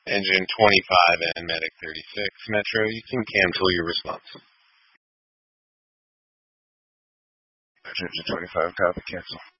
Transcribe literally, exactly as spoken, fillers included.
Engine twenty-five and Medic thirty-six. Metro, you can cancel your response. Engine twenty-five, copy, cancel.